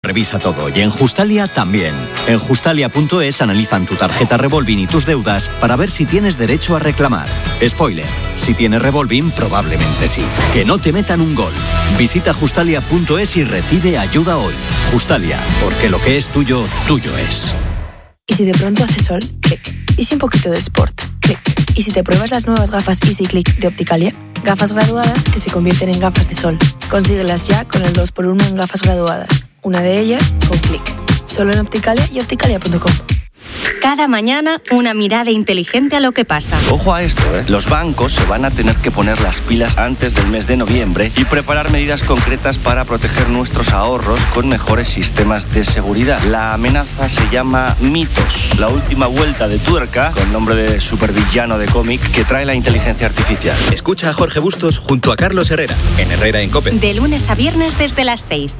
revisa todo y en Justalia también. En Justalia.es analizan tu tarjeta revolving y tus deudas para ver si tienes derecho a reclamar. Spoiler, si tienes revolving probablemente sí. Que no te metan un gol. Visita Justalia.es y recibe ayuda hoy. Justalia, porque lo que es tuyo, tuyo es. ¿Y si de pronto hace sol? Clic. ¿Y si un poquito de sport? Clic. ¿Y si te pruebas las nuevas gafas Easy Click de Opticalia? Gafas graduadas que se convierten en gafas de sol. Consíguelas ya con el 2x1 en gafas graduadas. Una de ellas con Clic. Solo en Opticalia y opticalia.com. Cada mañana, una mirada inteligente a lo que pasa. Ojo a esto, ¿eh? Los bancos se van a tener que poner las pilas antes del mes de noviembre y preparar medidas concretas para proteger nuestros ahorros con mejores sistemas de seguridad. La amenaza se llama Mitos, la última vuelta de tuerca, con nombre de supervillano de cómic, que trae la inteligencia artificial. Escucha a Jorge Bustos junto a Carlos Herrera, en Herrera en COPE. De lunes a viernes desde las 6.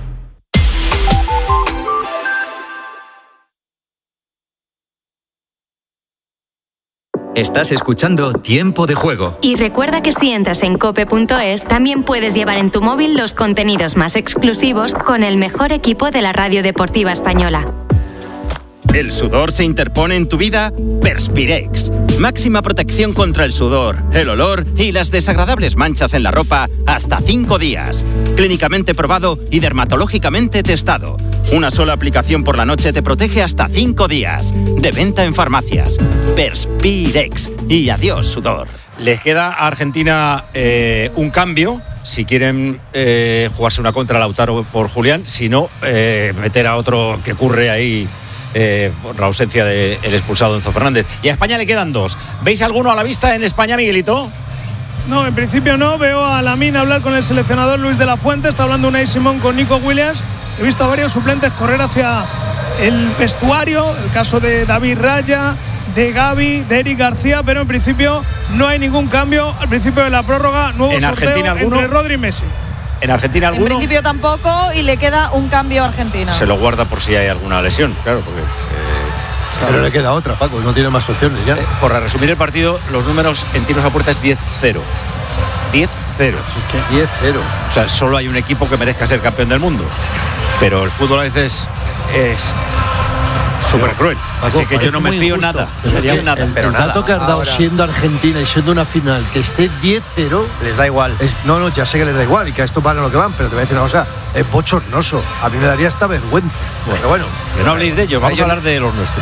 Estás escuchando Tiempo de Juego. Y recuerda que si entras en cope.es, también puedes llevar en tu móvil los contenidos más exclusivos con el mejor equipo de la radio deportiva española. ¿El sudor se interpone en tu vida? Perspirex. Máxima protección contra el sudor, el olor y las desagradables manchas en la ropa hasta 5 días. Clínicamente probado y dermatológicamente testado. Una sola aplicación por la noche te protege hasta 5 días. De venta en farmacias. Perspirex. Y adiós, sudor. Les queda a Argentina un cambio. Si quieren jugarse una contra Lautaro por Julián. Si no, meter a otro que curre ahí por la ausencia del expulsado Enzo Fernández. Y a España le quedan 2. ¿Veis alguno a la vista en España, Miguelito? No, en principio no. Veo a Lamine hablar con el seleccionador Luis de la Fuente. Está hablando Unai Simón con Nico Williams. He visto a varios suplentes correr hacia el vestuario. El caso de David Raya, de Gavi, de Eric García. Pero en principio no hay ningún cambio. Al principio de la prórroga, nuevo ¿En sorteo Argentina alguno? entre Rodri y Messi. ¿En Argentina alguno? En principio tampoco, y le queda un cambio a Argentina. Se lo guarda por si hay alguna lesión, claro, porque... Pero le queda otra, Paco, no tiene más opciones ya. Por resumir el partido, los números en tiros a puerta es 10-0. 10-0. Es que 10-0. O sea, solo hay un equipo que merezca ser campeón del mundo. Pero el fútbol a veces es súper cruel. Así que yo no me fío nada. Sería nada. Pero el dato que has dado siendo Argentina y siendo una final que esté 10-0, les da igual. No, ya sé que les da igual y que a esto van a lo que van, pero te voy a decir una cosa, es bochornoso. A mí me daría esta vergüenza. Pero bueno, que no habléis de ello, vamos a hablar de los nuestros.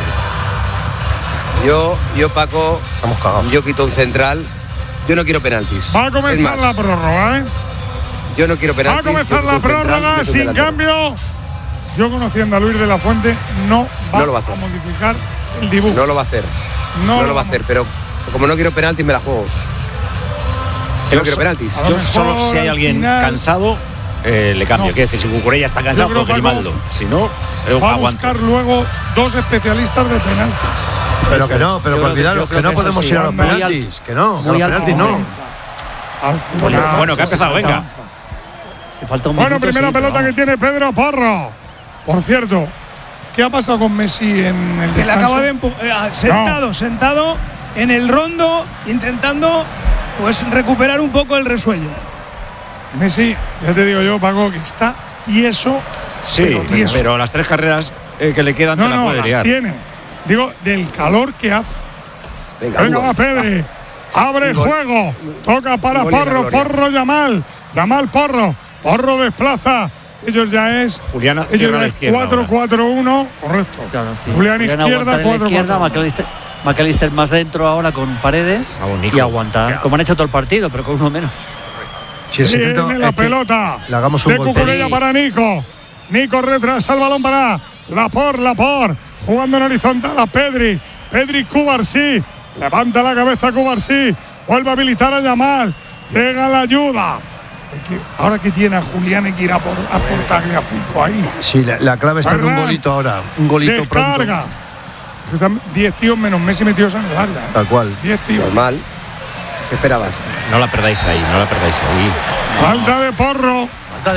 Yo Paco, estamos cagados. Yo quito un central. Yo no quiero penaltis. Va a comenzar la prórroga, ¿eh? Yo no quiero penaltis. Va a comenzar la prórroga sin cambio. Yo, conociendo a Luis de la Fuente, no va a modificar el dibujo. No lo va a hacer. No lo va a hacer, pero como no quiero penaltis, me la juego. Yo no quiero penaltis. Yo solo si hay alguien cansado, le cambio. Quiero decir, si Cucurella está cansado, pues Grimaldo. Si no, va a buscar luego 2 especialistas de penaltis. Pero que no, pero olvidaros que no podemos ir a los penaltis. Que no, a los penaltis no. Bueno, que ha empezado, venga. Bueno, primera pelota que tiene Pedro Porro. Por cierto, ¿qué ha pasado con Messi en el descanso? Que le acaba de sentado en el rondo, intentando pues recuperar un poco el resuello. Messi, ya te digo yo, Paco, que está tieso. Sí, pero las 3 carreras que le quedan te la puede liar. Tiene. Digo, del calor que hace. Venga, va Pedri. Abre juego. Toca para Porro. Porro Yamal. Porro. Porro desplaza. Ellos ya es. Julián cierra a la izquierda. 4-4-1. Correcto. Claro, sí. Julián izquierda, 4-4. McAllister más dentro ahora con Paredes. Y aguantar. Claro. Como han hecho todo el partido, pero con uno menos. Tiene la pelota. Le hagamos un de Cucurella para Nico. Nico retrasa el balón para Laporte. Jugando en horizontal a Pedri. Cubarsí. Levanta la cabeza Cubarsí. Vuelve a habilitar a Yamal. Llega la ayuda. Ahora que tiene a Julián hay que ir a por Tagliafico ahí. Sí, la clave está en un golito ahora. Un golito descarga. Pronto. 10 tíos menos Messi metidos en el área. Tal cual. 10 tíos. Normal. ¿Qué esperabas? No la perdáis ahí. Falta de Porro.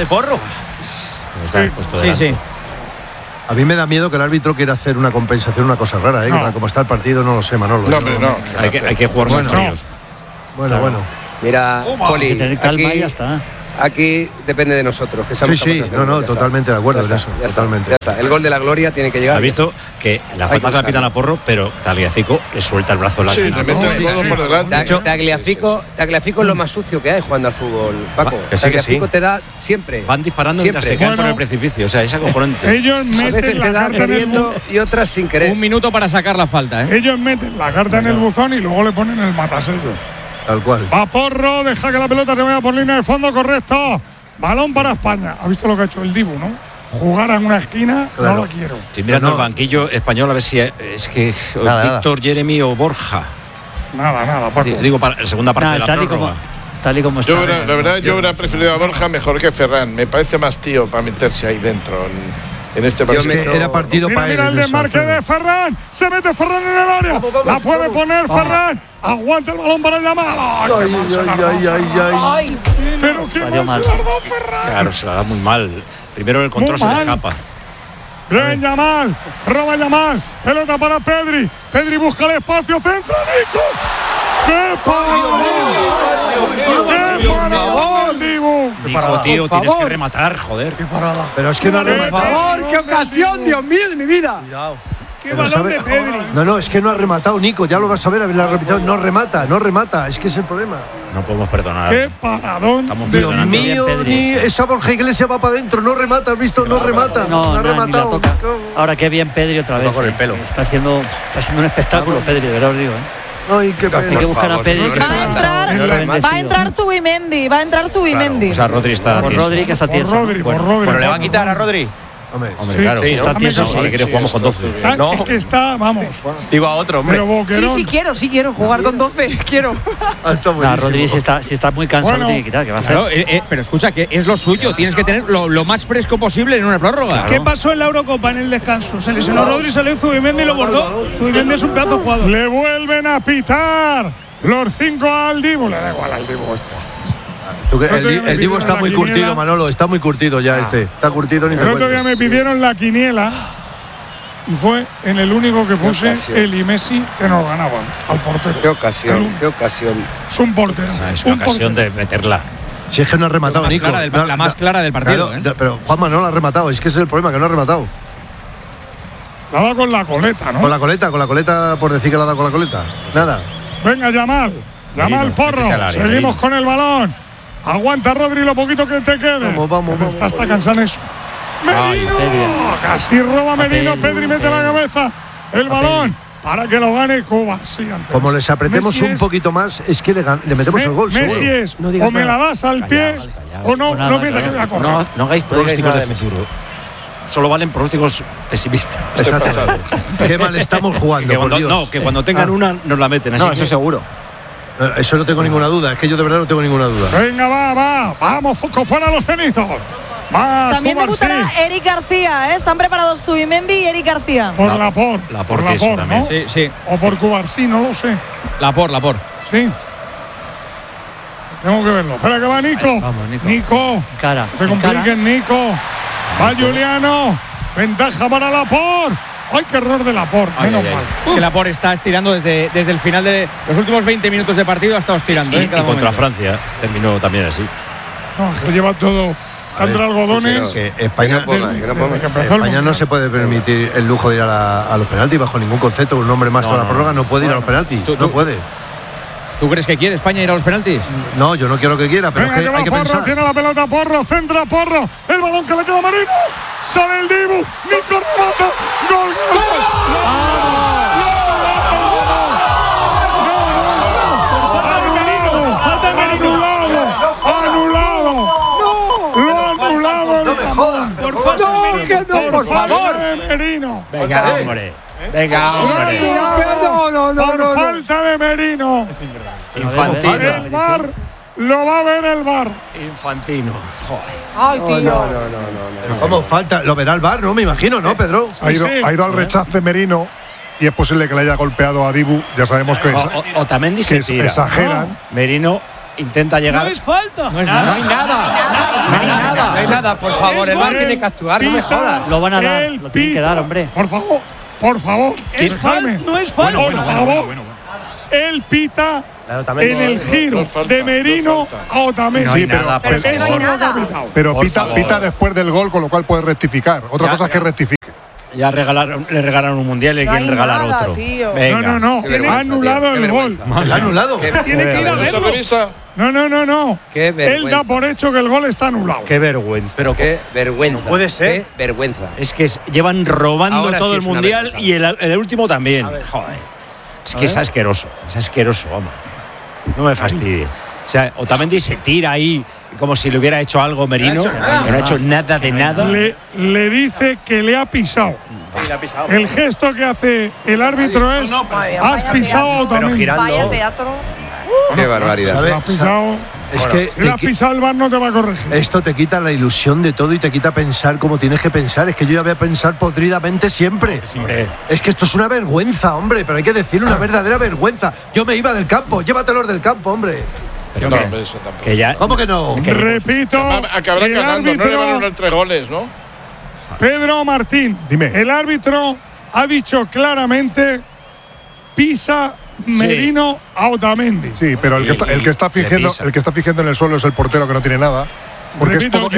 Sí. A mí me da miedo que el árbitro quiera hacer una compensación, una cosa rara, ¿eh? No. Como está el partido, no lo sé, Manolo. Hay que jugar más fríos. Bueno. Mira, Poli, calma y ya está. aquí depende de nosotros. Que Sí, totalmente de acuerdo en eso. Totalmente. Ya está. El gol de la gloria tiene que llegar. Ha visto que la falta se la pitan a Porro, pero Tagliafico le suelta el brazo largo. Sí, le mete el codo por delante. Tagliafico es lo más sucio que hay jugando al fútbol, Paco. Tagliafico te da siempre. Van disparando mientras se caen por el precipicio. O sea, es acojonante. Ellos meten la carta en el y otras sin querer. Un minuto para sacar la falta, ¿eh? Ellos meten la carta en el buzón y luego le ponen el matasellos. Tal cual. Va Porro, deja que la pelota se vaya por línea de fondo, correcto. Balón para España. ¿Ha visto lo que ha hecho el Dibu, no? Jugar en una esquina, no lo quiero. Estoy mirando el banquillo español a ver si es que Víctor, Jeremy o Borja. Nada, Paco. Digo, para la segunda parte de la prórroga. Tal y como está. La verdad, yo hubiera preferido a Borja mejor que Ferran. Me parece más tío para meterse ahí dentro en este partido. Era partido para él. Mira el desmarque de Ferran. Se mete Ferran en el área. La puede poner Ferran. Aguanta el balón para Yamal. Ay. Pero qué mal se la ha dado Ferran. Claro, se la da muy mal. Primero el control se le escapa. Bien, Yamal. Roba Yamal. Pelota para Pedri. Pedri busca el espacio. Centro, Nico. ¡Qué paradón! Dibu! Nico, tío, tienes que rematar, joder. ¡Qué parada! Pero es que no ha rematado. ¡Por favor! ¡Qué ocasión, Dios mío de mi vida! Cuidado. ¡Qué balón de Pedri! No, es que no ha rematado, Nico. Ya lo vas a ver, haberla repetido. No remata. Es que es el problema. No podemos perdonar. ¡Qué paradón! Dios mío, ni esa Borja Iglesias va para adentro. No remata, ¿has visto? No remata. No ha rematado. Ahora qué bien Pedri otra vez. Con el pelo. Está haciendo un espectáculo, Pedri, de verdad os digo. Ay, qué pena. Hay que buscar a Pedri. Va a entrar Zubimendi. O sea, Rodri está tieso. Rodri que está tieso. Pero le va a quitar a Rodri. Hombre, claro. Sí, está tieso. Si quieres jugamos con 12. Es que está, vamos. Digo a otro, hombre. Sí quiero jugar con 12. Quiero. Rodri si está muy cansado, tiene que quitar. ¿Qué va a hacer? Claro, pero escucha, que es lo suyo. Tienes que tener lo más fresco posible en una prórroga. Claro. ¿Qué pasó en la Eurocopa en el descanso? Se lesionó Rodri, salió Zubimendi y lo bordó. Zubimendi es un pedazo de jugador. Le vuelven a pitar los 5 al Dibu. Le da igual al Dibu esto. El Dibu está muy curtido, Manolo. Está muy curtido ya Está curtido ni te cuento. El otro día me pidieron la quiniela y fue en el único que puse él y Messi que nos ganaban al portero. Qué ocasión. Es un portero. Es una ocasión de meterla. Si es que no ha rematado, Nico. La más clara del partido. Pero Juanma no la ha rematado. Es que ese es el problema, que no ha rematado. La da con la coleta, ¿no? Con la coleta, por decir que la da con la coleta. Nada. Venga, Yamal Porro. Seguimos con el balón. Aguanta, Rodri, lo poquito que te quede. Vamos. Está cansado eso. ¡Merino! Casi roba Merino. Pedri mete la cabeza. El balón para que lo gane Cuba. Sí, como les apretemos un poquito más, es que le metemos el gol. Messi es, o me la das al pie, o no piensas que voy a correr. No hagáis pronósticos de futuro. Solo valen pronósticos pesimistas. Exacto. Qué mal estamos jugando, que cuando tengan una nos la meten. Así eso seguro. Eso no tengo ninguna duda. Es que yo de verdad no tengo ninguna duda. Venga, va. Vamos, fuera los cenizos. También debutará Eric García, ¿eh? Están preparados Zubimendi y Eric García. Por Laporte, también. ¿no? Sí. O por Cubarsí, no lo sé. Laporte. Sí. Tengo que verlo. Espera que va Nico. Vamos, Nico. Cara. Te compliques, Nico. Va Juliano. Ventaja para Laporte. ¡Ay, qué error de Laporte! Menos mal. Es que Laporte está estirando desde el final de los últimos 20 minutos de partido, ha estado estirando. Y contra Francia terminó también así. No, que lleva todo. Está entre algodones. Que España no se puede permitir el lujo de ir a los penaltis bajo ningún concepto. Un hombre más toda la prórroga no puede ir a los penaltis. No puede. ¿Tú crees que quiere España ir a los penaltis? No, yo no quiero que quiera, pero venga, es que hay que Porro, pensar. Tiene la pelota Porro, centra Porro, el balón que le queda a Merino, sale el Dibu, Nico remata, gol. Anulado. No me jodas. Por favor. Merino. Venga, hombre. Por falta de Merino. Infantino. El VAR lo va a ver el VAR. Infantino. Joder. Ay, tío. No. ¿Cómo falta? Lo verá el VAR, ¿no? Me imagino, ¿no, Pedro? Ha ido al rechace Merino y es posible que le haya golpeado a Dibu. Ya sabemos que Otamendi se tira. Exageran. Merino intenta llegar. No es falta. No hay nada. Por favor, el VAR tiene que actuar, no me jodas. Lo van a dar, lo tienen que dar, hombre. Por favor. No es falta. Por favor. Él pita en el giro de Merino a Otamendi. Sí, pero pita después del gol, con lo cual puede rectificar. Otra cosa es que rectifique. Ya le regalaron un mundial y quieren regalar otro. Venga. No. Ha anulado el gol. ¿Ha anulado? Tiene que ir a verlo. No. Él da por hecho que el gol está anulado. Qué vergüenza. Pero qué vergüenza. No puede ser. Qué vergüenza. Es que llevan robando Ahora todo sí el mundial y el último también. Joder. Es que es asqueroso, vamos. No me fastidie. O sea, Otamendi se tira ahí como si le hubiera hecho algo Merino. No ha hecho nada de nada. Le dice que le ha pisado. El gesto que hace el árbitro es: has pisado a Otamendi. Vaya teatro. Qué barbaridad. Has pisado. Es que si le has pisado, el VAR no te va a corregir. Esto te quita la ilusión de todo y te quita pensar como tienes que pensar. Es que yo ya voy a pensar podridamente siempre. Es que esto es una vergüenza, hombre, pero hay que decir una verdadera vergüenza. Yo me iba del campo, llévatelos del campo, hombre. Pero eso tampoco. Que ya, ¿cómo que no? Repito, acabarán ganando, no le van a dar 3 goles, ¿no? Pedro Martín, dime. El árbitro ha dicho claramente: pisa Merino a Otamendi. Sí, pero el que está fingiendo en el suelo es el portero, que no tiene nada. Porque Repito,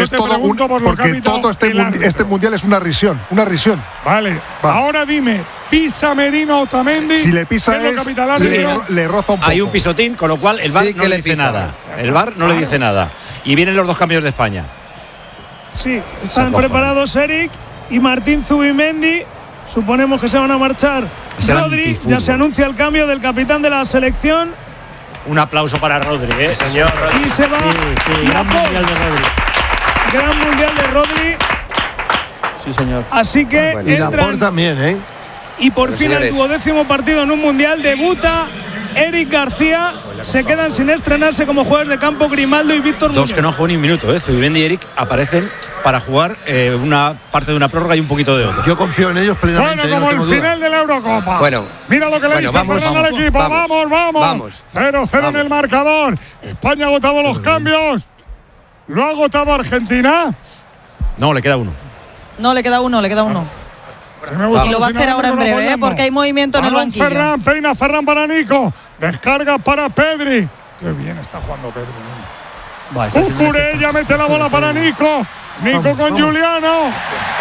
este mundial es una risión. Vale. Ahora dime, pisa Merino a Otamendi. Si le pisa le roza un poco. Hay un pisotín, con lo cual el VAR no le dice nada. El VAR no le dice nada. Y vienen los dos cambios de España. Sí, están preparados Eric y Martín Zubimendi. Suponemos que se van a marchar. Rodri, ya se anuncia el cambio del capitán de la selección. Un aplauso para Rodri, señor. Y se va. Gran mundial de Rodri. Gran mundial de Rodri. Sí, señor. Así que y Laporte también, Y por fin el 12º partido en un mundial debuta Eric García. Se quedan sin estrenarse como jugadores de campo Grimaldo y Víctor Muñoz. Dos que no juegan ni un minuto, Zubimendi y Eric aparecen para jugar una parte de una prórroga y un poquito de otra. Yo confío en ellos plenamente. Bueno, como el final de la Eurocopa. Bueno, mira lo que le dice Fernando al equipo. Vamos. 0-0 en el marcador. España ha agotado los cambios. ¿Lo ha agotado Argentina? No, le queda uno. No, le queda uno. Y lo va a hacer ahora en breve, porque hay movimiento en el banquillo. Peina Ferran para Nico. Descarga para Pedri. Qué bien está jugando Pedri. Cucurella mete la bola para Nico. Nico con Juliano.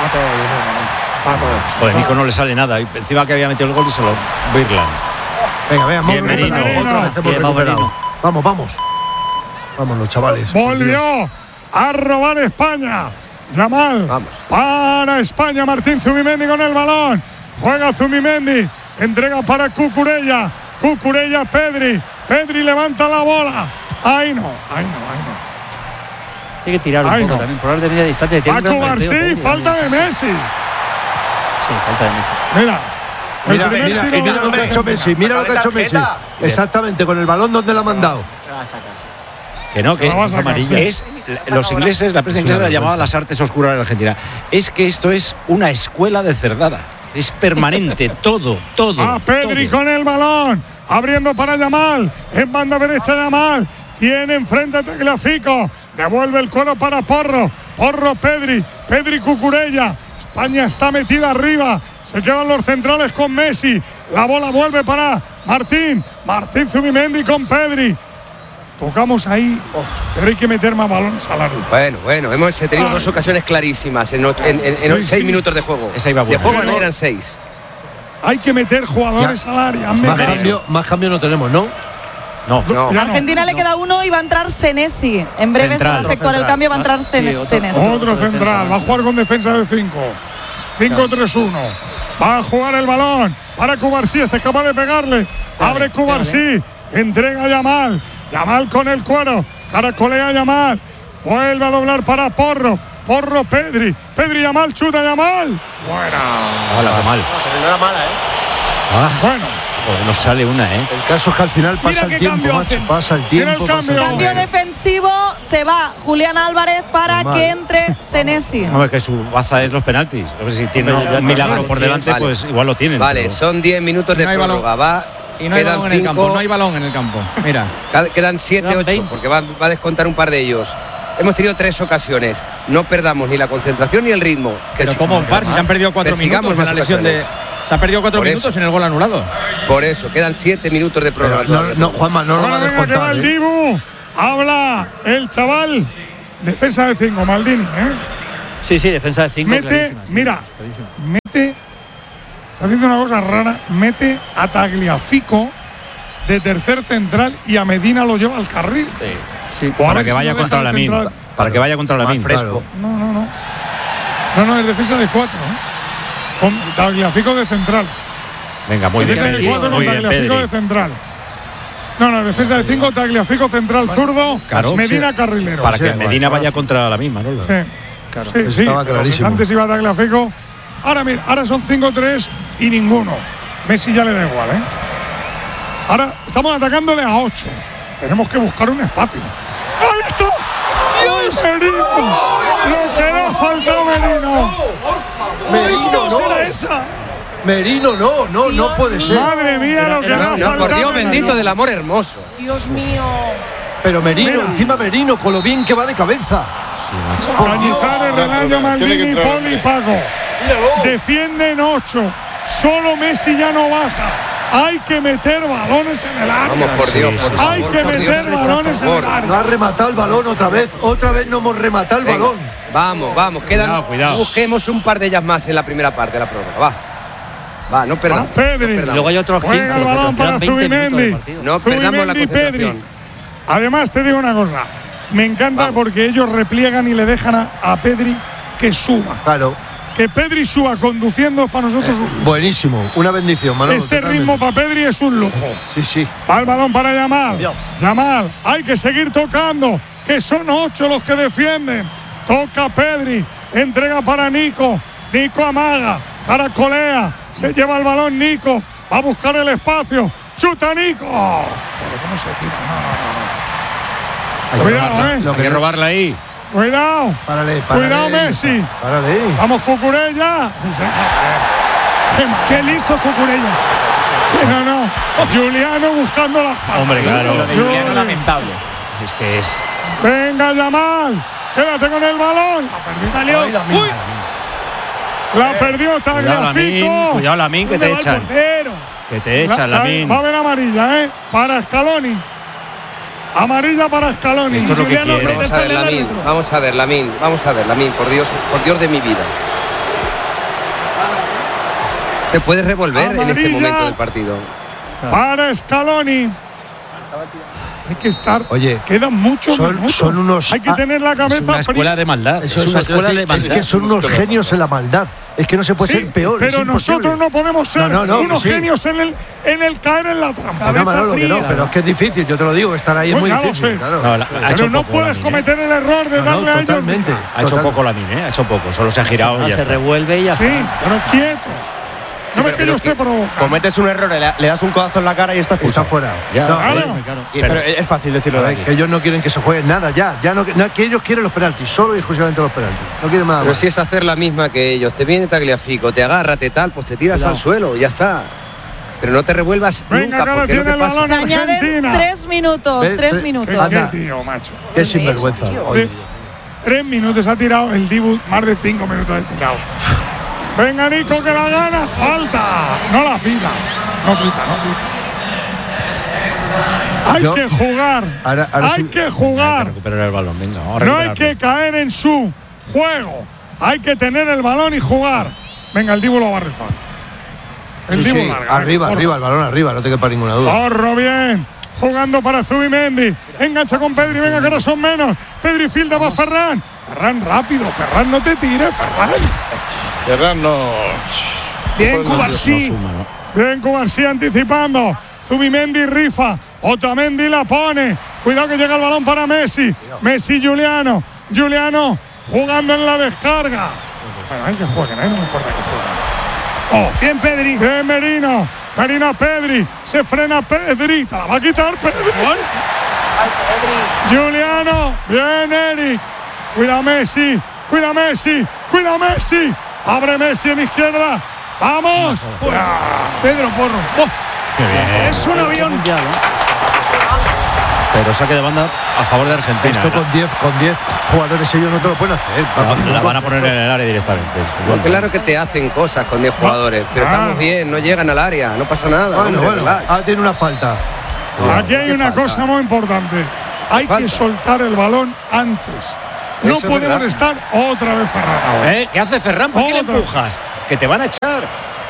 Joder, Nico no le sale nada. Y encima que había metido el gol y se lo Birland. Venga, bien, Merino. Otra vez hemos recuperado. Vamos. Vámonos, chavales. Volvió a robar España. Yamal. Para España. Martín Zubimendi con el balón. Juega Zubimendi. Entrega para Cucurella. Pedri. Pedri levanta la bola. Ahí no. Tiene que tirar un poco también, por de media distancia. A Cubarsí, falta de Messi. Sí, falta de Messi. Mira lo que ha hecho Messi. Exactamente, con el balón donde lo ha mandado. Que no, que es los ingleses, la prensa inglesa la llamaba las artes oscuras de Argentina. Es que esto es una escuela de cerdada. Es permanente, todo. A Pedri con el balón, abriendo para Yamal, en banda derecha Yamal, tiene enfrente a Tagliafico, devuelve el cuero para Porro, Pedri Cucurella. España está metida arriba, se quedan los centrales con Messi, la bola vuelve para Martín Zubimendi con Pedri. Tocamos ahí, pero hay que meter más balones al área. Bueno, hemos tenido dos ocasiones clarísimas en 6 minutos de juego. Esa iba buena. De juego no eran 6. Hay que meter jugadores al área. Más cambio no tenemos, ¿no? No. A Argentina le queda uno y va a entrar Senesi. En breve se va a efectuar el cambio, va a entrar Senesi. Otro central, va a jugar con defensa de 5. 5-3-1. Va a jugar el balón para Cubarsí, está capaz de pegarle. Abre Cubarsí, entrega a Yamal con el cuero, caracolea Yamal. Vuelve a doblar para Porro, Pedri Yamal, chuta Yamal. Buena. Hola, qué mal. Pero no era mala, Bueno. Joder, no sale una, El caso es que al final pasa el tiempo, macho. Pasa el tiempo. Cambio defensivo, se va Julián Álvarez para que entre Senesi. No, que su baza es los penaltis. A ver si tiene un milagro por delante, pues igual lo tienen. Vale, son 10 minutos de prórroga. Y no hay balón en el campo, no hay balón en el campo. Mira. Quedan 7-8, porque va a descontar un par de ellos. Hemos tenido 3 ocasiones. No perdamos ni la concentración ni el ritmo. Pero como un par, si se han perdido 4 minutos en la lesión de Se ha perdido 4 minutos en el gol anulado. Por eso, quedan 7 minutos de prórroga. Juanma, no lo va a descontar. Venga, que va el Dibu. Habla el chaval. Defensa de 5, Maldini, Sí, defensa de 5. Mete, mira, mete. Está haciendo una cosa rara. Mete a Tagliafico de tercer central y a Medina lo lleva al carril. Sí. Para que vaya contra la min. Para que vaya contra la min. Fresco. No, es defensa de 4. Con Tagliafico de central. Venga, muy bien. Defensa de 4 con Tagliafico de central. No, defensa de 5, Tagliafico central zurdo, claro, Medina carrilero. Para que Medina vaya contra la misma, ¿no? Sí, claro. Sí. Estaba clarísimo. Antes iba Tagliafico. Ahora mira, ahora son 5-3 y ninguno. Messi ya le da igual, Ahora estamos atacándole a 8. Tenemos que buscar un espacio. ¡Ahí está! ¡Dios! ¡Merino! ¡Lo que le ha faltado Merino! ¡Merino no! ¿Era esa? Merino, no puede ser. Madre mía, lo que le ha faltado. Por Dios bendito del amor hermoso. Dios mío. Pero Merino, encima Merino, con lo bien que va de cabeza. Cañizares, Relaño, Maldini, Poli y Paco. Defienden 8. Solo Messi ya no baja. Hay que meter balones en el área. Vamos, por Dios, por favor. Hay que meter balones en el área. No ha rematado el balón otra vez no hemos rematado el balón. Vamos, quedan. Cuidado. Busquemos un par de ellas más en la primera parte de la prórroga. Va, no perdamos. Pedri. Luego hay otros 15. Juega el balón para Zubimendi. No perdamos la concentración. Además, te digo una cosa. Me encanta porque ellos repliegan y le dejan a Pedri que suba. Claro. Que Pedri suba conduciendo para nosotros un lujo. Buenísimo, una bendición, Manolo. Este ritmo para Pedri es un lujo. Sí. Va el balón para Yamal. Yamal, hay que seguir tocando, que son 8 los que defienden. Toca Pedri, entrega para Nico. Nico amaga, caracolea, se lleva el balón Nico, va a buscar el espacio. ¡Chuta Nico! ¿Cómo se tira? No. Cuidado, Hay que robarla ahí. Cuidado. Párale, Cuidado, Messi. Párale. Vamos, Cucurella. Qué listo Cucurella. No. Juliano buscando la falta. Hombre, claro. Juliano lamentable. Es que es. Venga, Yamal. Quédate con el balón. Salió. Uy. La perdió Tagliafico. Cuidado, Lamin, que te echan. Que te echan, Lamin. Va a haber amarilla, para Scaloni. Amarilla para Scaloni. Esto es lo que quiere. Vamos a ver, Lamin, por Dios de mi vida. Te puedes revolver amarilla en este momento del partido. Para Scaloni. Hay que estar. Oye, quedan muchos minutos. Son unos. Hay que tener la cabeza. Es una escuela de maldad. Es una escuela de maldad. Es que son unos genios en la maldad. Es que no se puede ser peor. Pero nosotros no podemos ser unos genios en el caer en la trampa. No, Manolo, que no, pero es que es difícil. Yo te lo digo, estar ahí es muy difícil. Claro. Pero no puedes cometer el error de darle a ellos. Totalmente. Ha hecho poco Lamin, ha hecho poco. Solo se ha girado y ya se revuelve y ya está. Sí, pero quietos. No es que yo esté provocando. Cometes un error, le das un codazo en la cara y estás fuera. Claro. Pero es fácil decirlo de aquí. Que ellos no quieren que se juegue nada ya no, que ellos quieren los penaltis, solo y exclusivamente los penaltis. No quieren nada más. Pero si es hacer la misma que ellos, te viene Tagliafico, te agarra, pues te tiras al suelo y ya está. Pero no te revuelvas nunca, porque tiene el balón Argentina. 3 minutos, 3 minutos. ¿Qué tío, macho? Qué sinvergüenza. 3 minutos ha tirado el Dibu, más de 5 minutos ha tirado. Venga, Nico, que la gana. Falta. No la pida. No pita. Hay que jugar. Hay que jugar. Recuperar el balón, venga. No hay que caer en su juego. Hay que tener el balón y jugar. Venga, el Dibu lo va a rifar. El Dibu larga. Arriba, el balón arriba, no te quepa ninguna duda. Corro bien. Jugando para Zubimendi. Engancha con Pedri. Venga, que ahora son menos. Pedri filda para Ferran. Ferran rápido. Ferran, no te tires, Ferran. Ferran no. Bien, Cubarsí. Bien, Cubarsí anticipando. Zubimendi rifa. Otamendi la pone. Cuidado que llega el balón para Messi. Messi, Juliano. Juliano jugando en la descarga. Bueno, hay que jueguen, no me importa que jueguen. Bien, Pedri. Bien, Merino. Merino, Pedri. Se frena Pedri. Te la va a quitar Pedri. Juliano. Bien, Eric. Cuida Messi. Cuida Messi. Cuida Messi. Abre Messi en izquierda. ¡Vamos! Pedro Porro. Es un avión. Pero saque de banda a favor de Argentina. Esto con 10 jugadores ellos no te lo pueden hacer. La van a poner en el área directamente. Bueno, claro que te hacen cosas con 10 jugadores, pero estamos bien, no llegan al área, no pasa nada. Bueno, tiene una falta. Aquí hay una cosa muy importante. Hay que soltar el balón antes. No podemos estar otra vez Ferran. ¿Qué hace Ferran? ¿Por qué le empujas? Que te van a echar.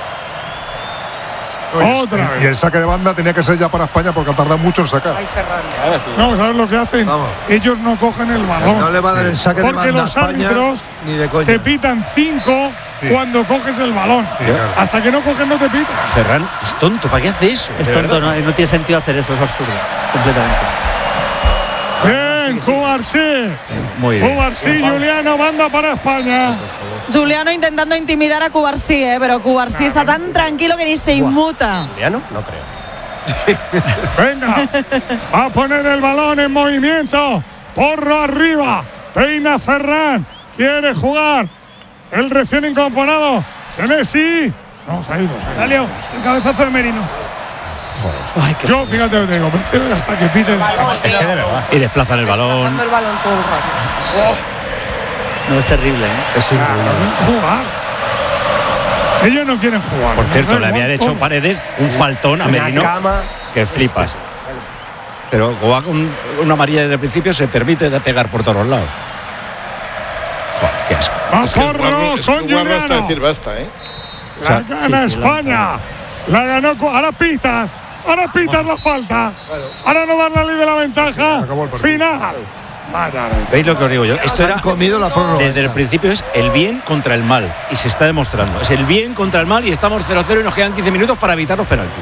Otra vez. Y el saque de banda tenía que ser ya para España porque ha tardado mucho en sacar. No, ¿sabes lo que hacen? Ellos no cogen el balón. No le va a dar el saque de banda. Porque los árbitros te pitan 5 cuando coges el balón. Hasta que no coges no te pitan. Ferran es tonto, ¿para qué hace eso? Es tonto, no tiene sentido hacer eso, es absurdo. Completamente. Bien, Cubarsí. Muy bien. Cubarsí, Juliano, manda para España. Juliano intentando intimidar a Cubarsí, pero Cubarsí está tan tranquilo que ni se inmuta. ¿Juliano? No creo. Venga, va a poner el balón en movimiento. Porro arriba. Peina Ferran. Quiere jugar. El recién incorporado. Senesi. Vamos a ir. Salió el cabezazo de Merino. Ay, yo, fíjate lo que digo, prefiero hasta que pite. Es que de verdad. Y desplazan el balón. El balón todo el rato. No, es terrible, Es increíble. Jugar. Ellos no quieren jugar. Por cierto, le habían hecho Paredes un faltón a Merino que flipas. Pero Goa con una amarilla desde el principio se permite de pegar por todos los lados. Joder, qué asco. Con Juliano. Hasta decir basta, La gana España. La ganó. Ahora pitas la falta. Ahora no dan la ley de la ventaja. Final. ¿Veis lo que os digo yo? Esto era comido la prórroga. Desde el principio es el bien contra el mal. Y se está demostrando. Es el bien contra el mal y estamos 0-0 y nos quedan 15 minutos para evitar los penaltis.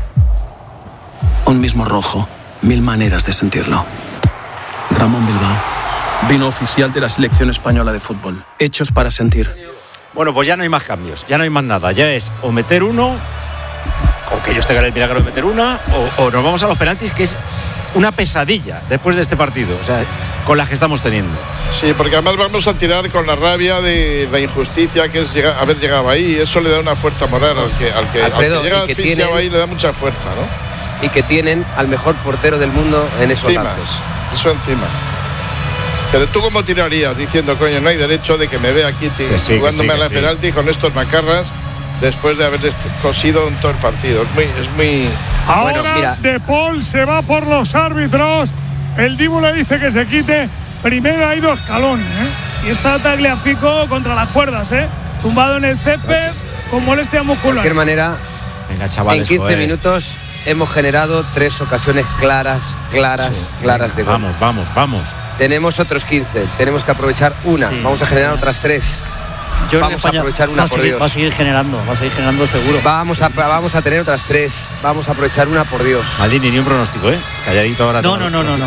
Un mismo rojo. 1000 maneras de sentirlo. Ramón Bilbao. Vino oficial de la selección española de fútbol. Hechos para sentir. Bueno, pues ya no hay más cambios. Ya no hay más nada. Ya es o meter uno, o que ellos tengan el milagro de meter una, o nos vamos a los penaltis, que es una pesadilla después de este partido, o sea, con las que estamos teniendo. Sí, porque además vamos a tirar con la rabia de la injusticia que es haber llegado ahí. Eso le da una fuerza moral al que llega asfixiado ahí, le da mucha fuerza, ¿no? Y que tienen al mejor portero del mundo en esos lances. Eso encima. Pero tú cómo tirarías diciendo, coño, no hay derecho de que me vea aquí jugándome a la penalti con estos macarras después de haber cosido en todo el partido. Es muy. Ahora bueno, mira. De Paul se va por los árbitros. El Dibu le dice que se quite. Primero ha ido Escalón, Y está Tagliafico contra las cuerdas, tumbado en el césped con molestia muscular. De cualquier manera, venga, chavales, en 15 minutos hemos generado 3 ocasiones claras de gol. Vamos. Tenemos otros 15, tenemos que aprovechar una, vamos a generar otras 3. Vamos a aprovechar una, por Dios. Va a seguir generando seguro. Vamos a tener otras 3, vamos a aprovechar una, por Dios. Maldini, ni un pronóstico, calladito ahora. No.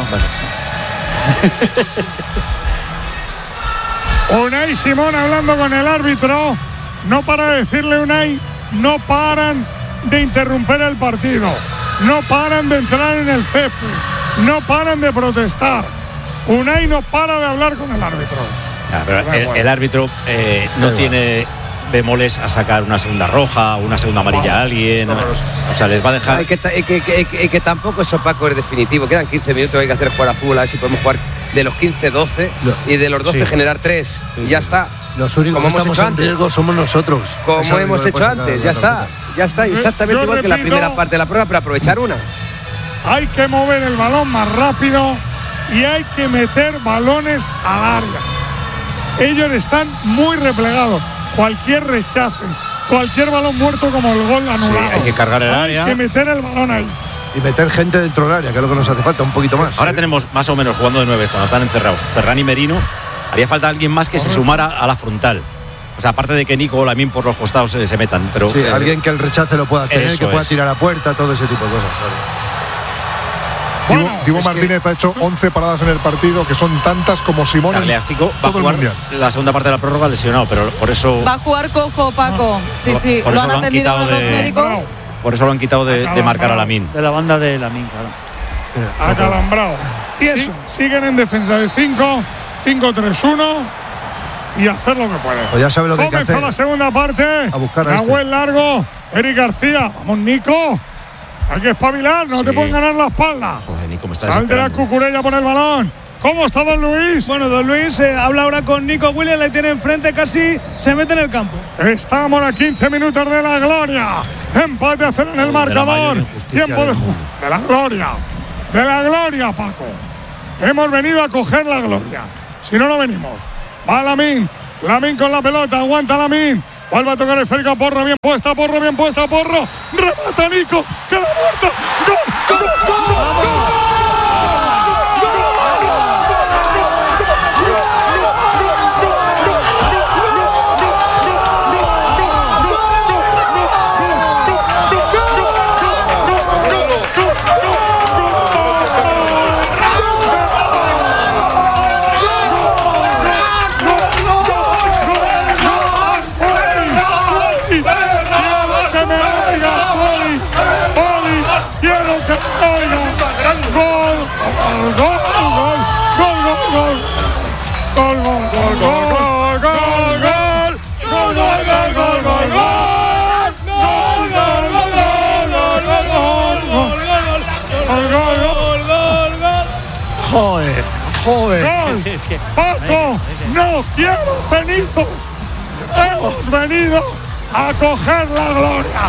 Unai Simón hablando con el árbitro. No para de decirle, Unai, no paran de interrumpir el partido. No paran de entrar en el césped. No paran de protestar. Unai no para de hablar con el árbitro. Pero el árbitro no tiene bemoles a sacar una segunda roja, una segunda amarilla a alguien. O sea, les va a dejar. Que tampoco es opaco, es definitivo. Quedan 15 minutos, hay que hacer jugar a fútbol, a ver si podemos jugar de los 15, 12 y de los 12 generar 3. Y ya está. Los únicos que estamos en riesgo somos nosotros. Como hemos hecho antes, ya está. Exactamente igual que la primera parte de la prueba, pero aprovechar una. Hay que mover el balón más rápido y hay que meter balones al área. Ellos están muy replegados. Cualquier rechace, cualquier balón muerto como el gol anulado. Sí, hay que cargar el área. Hay que meter el balón ahí. Y meter gente dentro del área, que es lo que nos hace falta, un poquito más. Ahora tenemos más o menos jugando de 9 cuando están encerrados Ferran y Merino. Haría falta alguien más que se sumara a la frontal. O sea, aparte de que Nico o Lamine por los costados se metan. Pero, sí, alguien que el rechace lo pueda tener, que pueda tirar a puerta, todo ese tipo de cosas. Dibu Martínez ha hecho 11 paradas en el partido, que son tantas como Simón. Tagliafico va a jugar la segunda parte de la prórroga lesionado, pero por eso. Va a jugar Coco, Paco. Sí. Por lo eso han atendido los médicos. Por eso lo han quitado de marcar a Lamine. De la banda de Lamine, claro. Acalambrado. Siguen en defensa de 5, 5-3-1 y hacer lo que pueden. Pues ya sabe lo que hay que hacer. Comenzó la segunda parte. A buscar a Nahuel Largo, Eric García. Vamos, Nico. Hay que espabilar, no te pueden ganar la espalda. Joder, como está Saldrá Cucurella por el balón. ¿Cómo está Don Luis? Bueno, Don Luis habla ahora con Nico Williams, le tiene enfrente, casi se mete en el campo. Estamos a 15 minutos de la gloria. Empate a 0 en el marcador. Tiempo de juego. De la gloria. De la gloria, Paco. Hemos venido a coger la gloria. Si no, no venimos. Va Lamine. Lamine con la pelota. Aguanta Lamine. Vuelve a tocar el esférico. Porro bien puesta. Porro bien puesta. Porro. Remata Nico. Que la muerta. ¡Gol! ¡Gol! ¡Gol! Joder. ¡Gol! ¡Paco! ¡No quiero Benito! ¡Hemos venido a coger la gloria!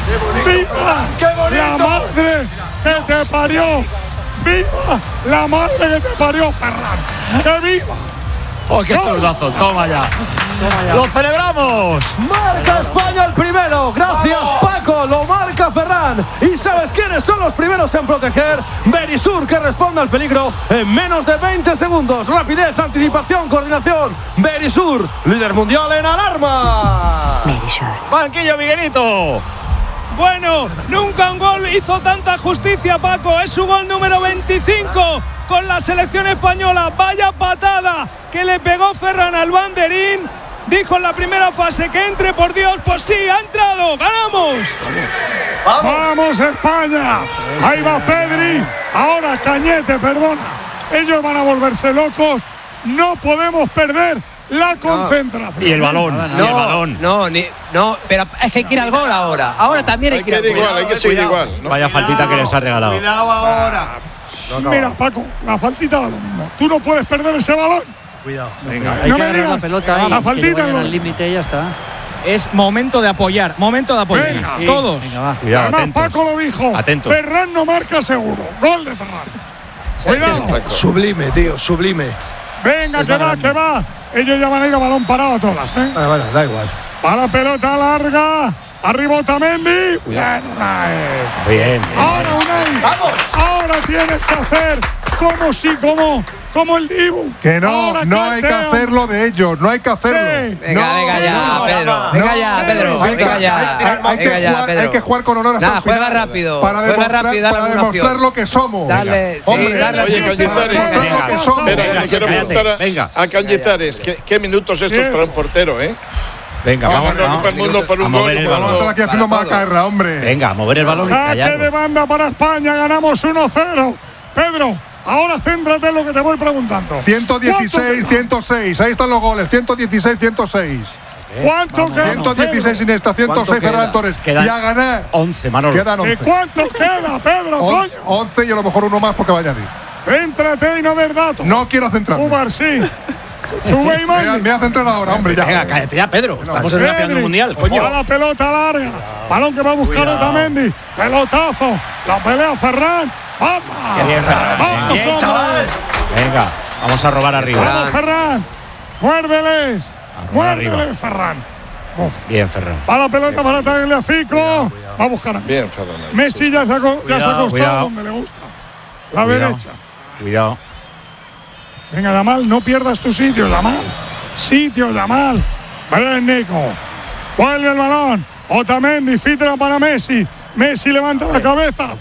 ¡Viva la madre que te parió! ¡Viva la madre que te parió, Ferran! ¡Que viva! ¡Oh, qué zurdazo! ¡Toma ya! ¡Lo celebramos! Marca España el primero. Gracias, Paco. Lo marca Ferran. ¿Y sabes quiénes son los primeros en proteger? Verisur, que responde al peligro en menos de 20 segundos. Rapidez, anticipación, coordinación. Verisur, líder mundial en alarma. Verisur. Banquillo, Miguelito. Bueno, nunca un gol hizo tanta justicia, Paco. Es su gol número 25 con la selección española. Vaya patada que le pegó Ferran al banderín. Dijo en la primera fase que entre, por Dios. Pues sí, ha entrado. ¡Ganamos! ¡Vamos, España! Ahí va Pedri. Ahora Cañete, perdona. Ellos van a volverse locos. No podemos perder la concentración. Y el balón. No, y el balón. No, pero es que hay que ir al gol ahora. Ahora también hay que ir al gol. Igual, hay que seguir igual. ¿No? Vaya faltita que les ha regalado. Cuidado ahora. Mira, Paco, la faltita da lo mismo. Tú no puedes perder ese balón. Cuidado. Venga, hay que agarrar la pelota y la faltita al límite y ya está. Es momento de apoyar, Venga, sí. Todos. Venga, va. Cuidado, además, atentos. Paco lo dijo. Atentos. Ferran no marca seguro. Gol de Ferran. Cuidado. Sublime, tío, sublime. Venga, que va. Ellos ya van a ir a balón parado a todas, ¿eh? Bueno, da igual. Va la pelota larga. Arriba Otamendi. Bien, Unai. Bien. Ahora Unai. ¡Vamos! Ahora tienes que hacer como el Dibu. Que no hay que hacerlo de ellos, no hay que hacerlo. Sí. Venga ya, Pedro. Venga ya, Pedro. Hay que jugar con honor hasta el final. Juega rápido. Para demostrar lo que somos. Dale, hombre, dale. Oye, Cañizares. Espera, quiero preguntar a Cañizares. ¿Qué minutos estos para un portero, eh? Venga, vamos el mundo por un gol. Vamos a estar aquí haciendo macarra, hombre. Venga, a mover el balón y Saque callarlo. de banda para España. Ganamos 1-0. Pedro, ahora céntrate en lo que te voy preguntando. 116, 106. Ahí están los goles. 116, 106. ¿Cuánto queda? 116 Iniesta, 106 Ferran Torres. Y a ganar 11, Manolo. Quedan 11. ¿Y cuánto queda, Pedro? 11 y a lo mejor uno más porque va a añadir. Céntrate y no des datos. No quiero centrarme. Umar, sí. Sube y mande. Me voy a centrar ahora, hombre. Ya. Venga, cállate ya, Pedro. Estamos en una final del mundial, coño. Va la pelota larga. Balón que va a buscar Otamendi. Pelotazo. La pelea Ferran. ¡Vamos! Qué bien, Ferran. ¡Vamos, bien, chaval! Venga, vamos a robar arriba. ¡Vamos, Ferran! ¡Muérdeles! ¡Muérdeles, Ferran! Bien, Ferran. Va la pelota para Tagliafico. Va a buscar a Messi. Bien, Ferran. Messi ya se ha acostado donde le gusta. La derecha. Cuidado. Venga, Yamal, no pierdas tu sitio, Yamal. Yamal. Bien, Nico. Vuelve el balón. Otamendi, filtra para Messi. Messi levanta la cabeza.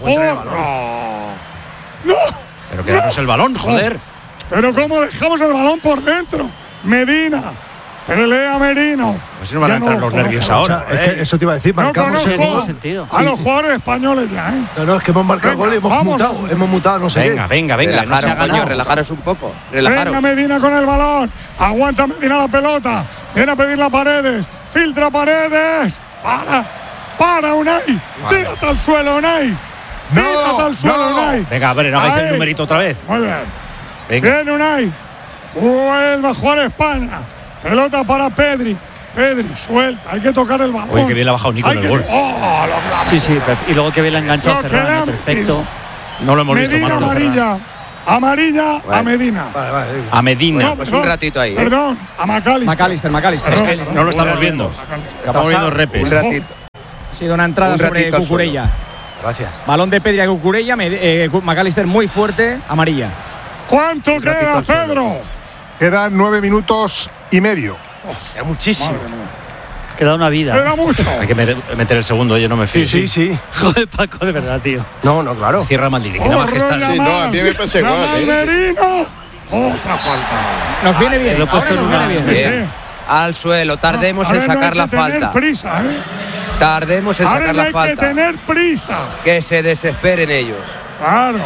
¡No! Pero quedamos el balón, joder. Pero ¿cómo dejamos el balón por dentro? Medina. Pelea Merino. Pues si no van a entrar los nervios ahora. Es que eso te iba a decir, marcamos el gol. A los jugadores españoles ya, ¿eh? No, es que hemos marcado gol y hemos mutado, no sé venga, qué. Venga, no se haga nada. Relajaros un poco. Venga Medina con el balón. Aguanta Medina la pelota. Viene a pedirla a Paredes. Filtra Paredes. Para Unai. Tírate al suelo, Unai. Tírate al suelo, Unai. Venga, a ver, no hagáis el numerito otra vez. Muy bien. Venga. Bien, Unai. Vuelve a jugar España. Pelota para Pedri. Pedri, suelta. Hay que tocar el balón. Oye, que bien le ha bajado Nico en el gol. Sí, y luego que bien le ha enganchado Ferran. Perfecto. No lo hemos visto, Medina, Manolo. amarilla a Medina. A Medina. No, pues un ratito ahí. Perdón, a McAllister. McAllister. Es que no lo estamos viendo. Estamos viendo repes. Un ratito. Ha sido una entrada sobre Cucurella. Gracias. Balón de Pedri a Cucurella. McAllister muy fuerte. Amarilla. ¿Cuánto queda, Pedro? Quedan 9 minutos y medio. Es muchísimo. Queda una vida. Queda mucho. Hay que meter el segundo, yo no me fío. Sí. Joder, Paco, de verdad, tío. No, claro. Cierra Maldini, que nada más que está. Sí, no, a mí me pasa igual. Merino. Otra falta. Nos viene bien. Lo he puesto Ahora nos viene bien. Bien. Al suelo. Tardemos en sacar la falta. Prisa, Tardemos en sacar la falta. Hay que tener prisa. Que se desesperen ellos. Claro.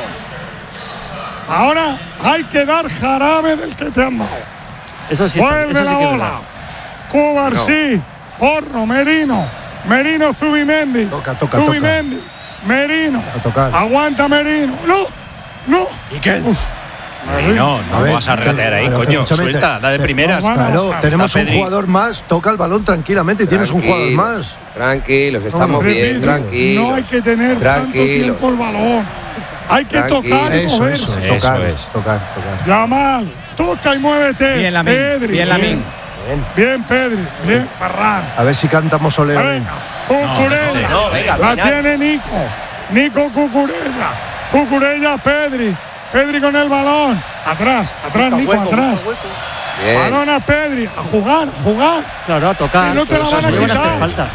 Ahora hay que dar jarabe del que te han dado. Eso sí. Vuelve la bola. Cubarsí. Porro. Merino Zubimendi. Zubimendi. Merino. Aguanta Merino. No. ¿Y qué? No vas a regatear ahí, coño. Suelta, da de primeras. Claro, tenemos un jugador más. Toca el balón tranquilamente. Tienes un jugador más. Tranquilos, estamos bien. Tranquilos. No hay que tener tanto tiempo el balón. Hay que tocar y moverse. Tocar. Yamal, toca y muévete. Bien, Lamín. Pedri. Bien, Pedri. Bien, Ferran. A ver si cantamos Ole. Venga, Cucurella. La tiene Nico Cucurella. Cucurella, Pedri. Pedri con el balón. Atrás, Nico, atrás. Bien. Balón a Pedri. A jugar. Claro, a tocar. Que no te la van a quitar. Faltas.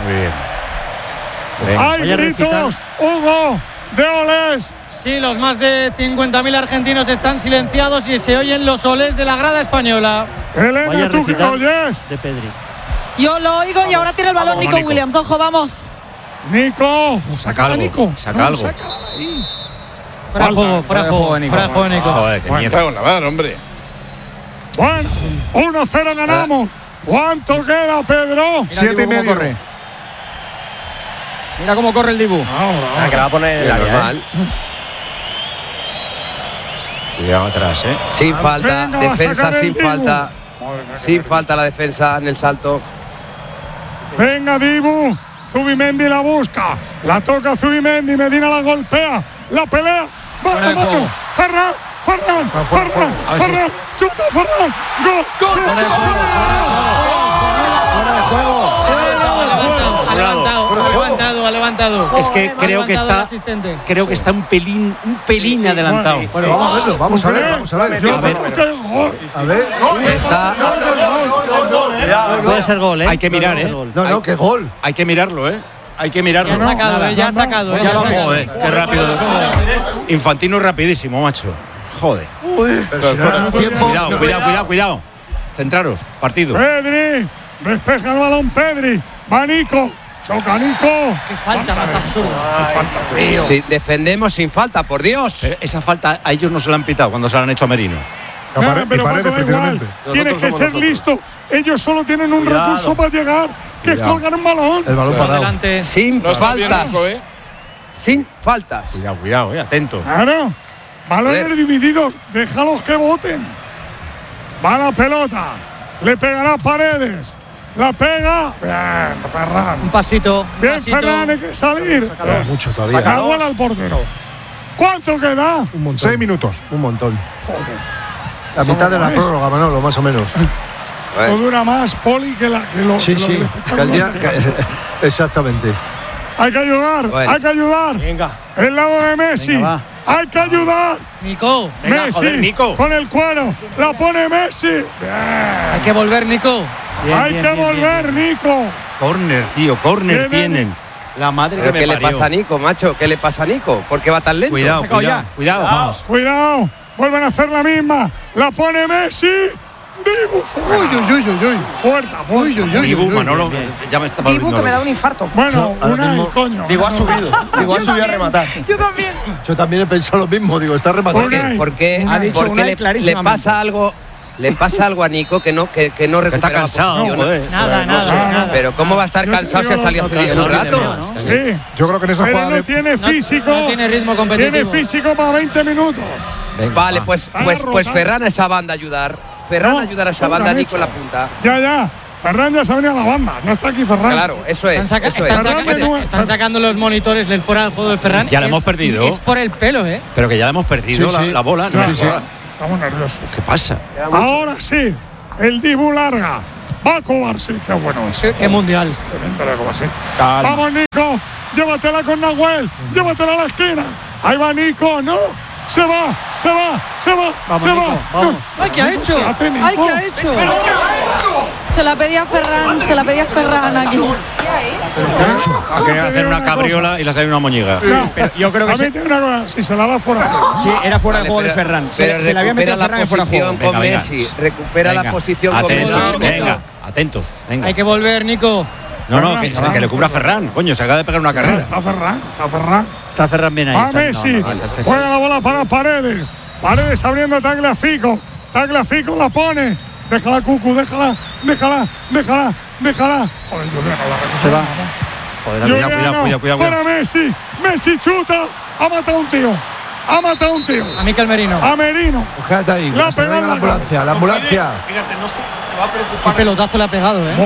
Muy bien. Hay gritos, Hugo, de olés. Sí, los más de 50.000 argentinos están silenciados y se oyen los olés de la grada española. Elena, ¿tú qué oyes? De Pedri. Yo lo oigo y ahora tiene el balón Nico Williams. Ojo, vamos. Nico, saca algo. Saca algo. Fuera de juego, Nico. Joder, qué mierda. Cago en la mar, hombre. Bueno, 1-0 ganamos. ¿Cuánto queda, Pedro? 7 y medio. Mira cómo corre el Dibu. Que la va a poner en el área. Normal. Cuidado atrás, Sin falta, Venga, va a defensa sacar el sin Dibu. falta. Sin falta la defensa en el salto. Venga, Dibu. Zubimendi la busca. La toca Zubimendi. Medina la golpea. La pelea. Mano. Ferran. Chuta, Ferran. Gol. Ha levantado. Es que creo que está un pelín adelantado. Bueno, vamos a ver. A ver. Puede ser gol, Hay que mirar, No, qué gol. Hay que mirarlo, Hay que mirarlo. Ya ha sacado. Joder, qué rápido. Infantino rapidísimo, macho. Joder. Cuidado. Centraros, partido. Pedri. Despeja el balón, Pedri. Va Nico. Choca Nico. Qué falta más absurda. Sí, defendemos sin falta, por Dios. Pero esa falta a ellos no se la han pitado cuando se la han hecho a Merino. Pero Paco, da igual. Tienes que ser listo. Ellos solo tienen un recurso para llegar, que es colgar un balón. El balón parado. Sin faltas. Sin faltas. Cuidado, atento. Claro. Balones divididos. Déjalos que voten. Va la pelota. Le pegará Paredes. La pega. Bien, Ferran. Un pasito. Bien, Ferran, hay que salir. Mucho todavía. Aguanta al portero. ¿Cuánto queda? Un montón. 6 minutos. Un montón. Joder. La mitad de la prórroga, Manolo, más o menos. No dura más, Poli, que lo. Sí. Exactamente. Hay que ayudar. Venga. El lado de Messi. Venga, hay que ayudar. Nico. Messi. Joder, Nico. Con el cuero. La pone Messi. Bien. Hay que volver, Nico. Hay que volver, Nico. Corner, tío, corner tienen. La madre que me parió. parió. ¿Qué le pasa a Nico, macho? ¿Qué le pasa a Nico? ¿Por qué va tan lento? Cuidado, vamos. Cuidado. Vuelven a hacer la misma. La pone Messi. Dibu. Puerta. Dibu, Manolo, ya me estaba Dibu, que me da un infarto. Bueno, coño. Digo, ha subido a rematar. Yo también he pensado lo mismo. Digo, está rematando. ¿Por qué? Ha dicho porque le pasa algo Le pasa algo a Nico que no recupera. Está cansado, joder. Nada. Pero ¿cómo va a estar cansado si ha salido hace un rato? Sí. Yo creo que en esa jugada no tiene físico. No tiene ritmo competitivo. Tiene físico para 20 minutos. Venga, vale, pues Ferran a esa banda ayudar. Ayudar a esa banda, Nico en la punta. Ya. Ferran ya se ha venido a la banda. Ya está aquí Ferran. Claro, eso es. Están sacando los monitores del fuera del juego de Ferran. Ya la hemos perdido. Es por el pelo, ¿eh? Pero que ya la hemos perdido la bola. Sí. Estamos nerviosos. ¿Qué pasa? Ahora sí. El Dibu larga. Va a Kovacic. Qué bueno es. Qué mundial. Tremendo la Kovacic. Vamos, Nico. Llévatela con Nahuel. Llévatela a la esquina. Ahí va Nico. No. Se va. Vamos, se Nico, va. vamos. No. ¡Ay, qué ha hecho! ¿Qué ha hecho? Se la pedía Ferran aquí. Ha querido hacer una cabriola y le ha salido una moñiga. Pero yo creo que si se la da fuera. Sí, era fuera de juego de Ferran. Se la había metido a Ferran y fuera de juego. Con Messi. Recupera la posición con Messi. Venga, atentos. Venga. Hay que volver, Nico. No, que le cubra Ferran. Coño, se acaba de pegar una carrera. Está Ferran. Está Ferran bien ahí. A Messi. Juega la bola para Paredes. Paredes abriendo Tagliafico. Tagliafico la pone. Déjala, Cucu, déjala. Joder, Juliano, la recupera. Se va. Joder, cuidado. Para Messi. Messi chuta. Ha matado a un tío. A Mikel Merino. A Merino. Quédate ahí. La pegó la ambulancia. Fíjate, no se va a preocupar. Qué pelotazo le ha pegado, ¿eh?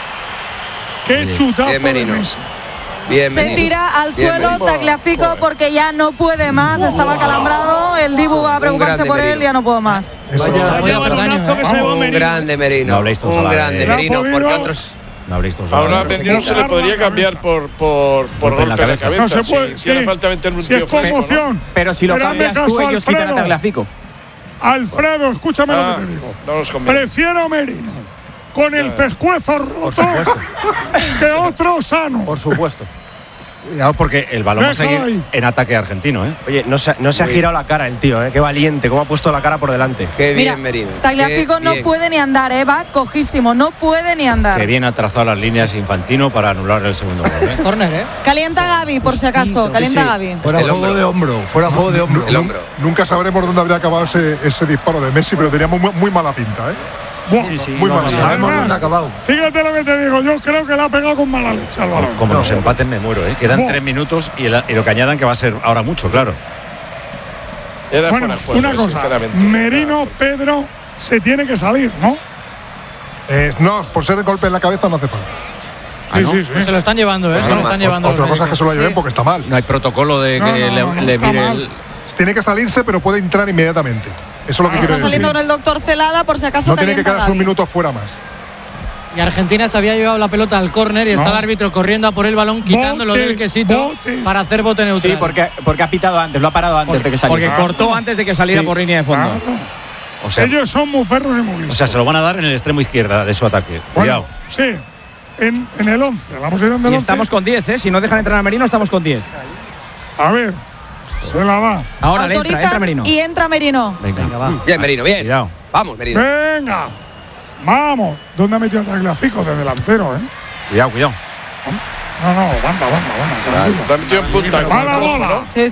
Qué chutazo de Messi. Se tira al suelo Tagliafico porque ya no puede más, estaba calambrado, el Dibu va a preocuparse por él, ya no puedo más. Un grande Merino. No habléis todos un grande Merino, porque otros. No habréis todos. Ahora a Merino se le podría cambiar por golpe en la cabeza. No se puede. Si hace falta meterle un tío es conmoción. Pero si lo cambias tú, ellos quitan a Tagliafico. Alfredo, escúchame lo que te digo. Prefiero Merino con el pescuezo roto que otro sano. Por supuesto. Cuidado porque el balón va a seguir en ataque argentino, ¿eh? Oye, no se ha girado la cara el tío, ¿eh? Qué valiente, cómo ha puesto la cara por delante. Qué bien, Merino. Tagliafico no puede ni andar, va cojísimo, no puede ni andar. Que bien ha trazado las líneas Infantino para anular el segundo gol, ¿eh? Córner, ¿eh? Calienta Gavi, por si acaso, calienta Gavi. Fuera juego de hombro, El hombro. Nunca sabremos dónde habría acabado ese disparo de Messi, pero tenía muy mala pinta, ¿eh? Muy mal. Fíjate lo que te digo, yo creo que la ha pegado con mala leche al balón. Como nos empaten me muero, ¿eh? Quedan 3 minutos y lo que añadan que va a ser ahora mucho, claro. Bueno, una cosa, Merino, Pedro, se tiene que salir, ¿no? No, por ser el golpe en la cabeza no hace falta. Sí. Se lo están llevando, ¿eh? Se lo están llevando. Otra cosa es que se lo lleven porque está mal. No hay protocolo de que le mire el. Tiene que salirse, pero puede entrar inmediatamente. Eso es lo que quiero decir. Está saliendo con el doctor Celada, por si acaso. No tiene que quedarse un minuto fuera más. Y Argentina se había llevado la pelota al córner y está el árbitro corriendo a por el balón, quitándolo del quesito para hacer bote neutral. Sí, porque ha pitado antes, lo ha parado antes de que saliera. Porque cortó antes de que saliera por línea de fondo. O sea, ellos son muy perros y muy listos. O sea, se lo van a dar en el extremo izquierda de su ataque. Cuidado. Sí, en el 11, la posición del 11. Y estamos con 10, ¿eh? Si no dejan entrar a Merino, estamos con 10. A ver. Se la va. Ahora entra Merino. Y entra Merino. Venga, va. Bien, Merino, bien. Cuidado. Vamos, Merino. Venga. Vamos. ¿Dónde ha metido a Tagliafico? De delantero, ¿eh? Cuidado. No, banda. La ha metido en punta. Va la bola. Sí.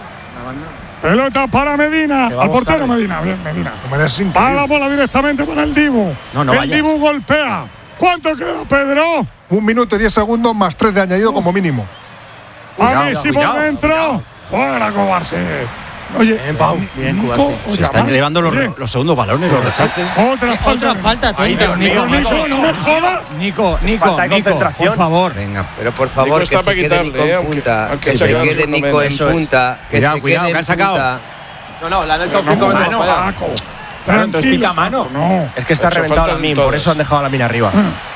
Pelota para Medina. Al portero Medina. Bien, Medina. Va la bola directamente para el Dibu. El Dibu golpea. ¿Cuánto queda, Pedro? 1 minuto y 10 segundos más 3 de añadido como mínimo. A Messi por dentro. Fuera, Kovacic. Oye, bien, se están llevando los segundos balones, los rechaces. Otra falta, Nico, no me jodas. Nico, por favor. Venga. Pero por favor, que se quede Nico en punta. Que se quede Nico en punta. Cuidado, que han sacado. No, le han echado 5 metros para allá. Entonces quita mano. No. Es que está reventado la min, por eso han dejado la mina arriba.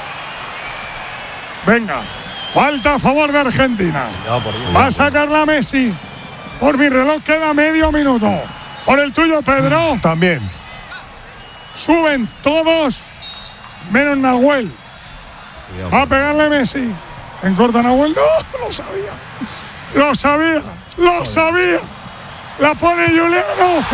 Venga, falta a favor de Argentina. Va a sacarla Messi. Por mi reloj queda medio minuto. Por el tuyo, Pedro. También. Suben todos, menos Nahuel. Va a pegarle Messi. En corta Nahuel. No, lo sabía. La pone Juliano.